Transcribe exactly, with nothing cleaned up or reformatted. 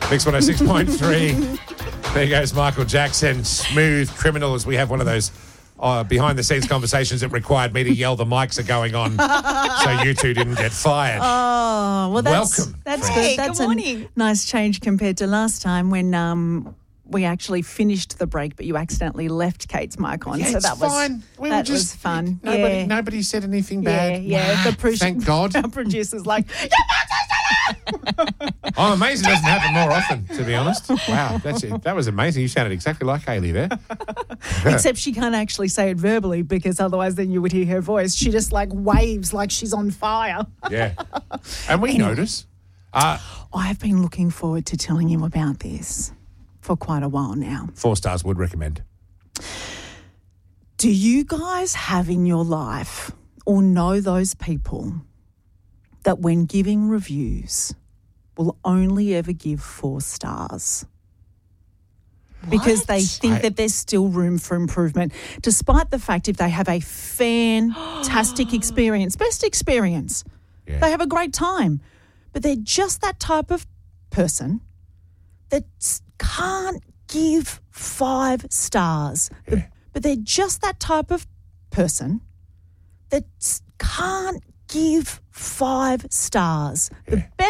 Mix one oh six point three. There goes Michael Jackson. Smooth Criminal, as we have one of those uh, behind-the-scenes conversations that required me to yell the mics are going on so you two didn't get fired. Oh, well, that's, Welcome, that's friends. good. That's Good a morning. nice change compared to last time when um, we actually finished the break, but you accidentally left Kate's mic on. Yeah, so it's that was fine. We that were just, was fun. Nobody, yeah. nobody said anything yeah, bad. yeah. The pro- Thank God. Our producer's like, I'm amazed it doesn't happen more often, to be honest. Wow, that's it. That was amazing. You sounded exactly like Hayley there. except she can't actually say it verbally because otherwise then you would hear her voice. She just like waves like she's on fire. Yeah. And we notice. Uh, I've been looking forward to telling you about this for quite a while now. four stars would recommend. Do you guys have in your life or know those people that when giving reviews will only ever give four stars? Because they think I- that there's still room for improvement, despite the fact if they have a fantastic experience, best experience, Yeah. they have a great time. But they're just that type of person that s- can't give five stars. But, Yeah. but they're just that type of person that s- can't give five stars. The Yeah. best